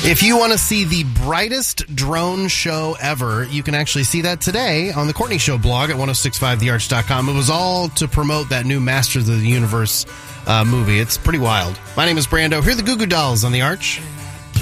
If you want to see the brightest drone show ever, you can actually see that today on the Courtney Show blog at 1065thearch.com. It was all to promote that new Masters of the Universe movie. It's pretty wild. My name is Brando. Here are the Goo Goo Dolls on the Arch.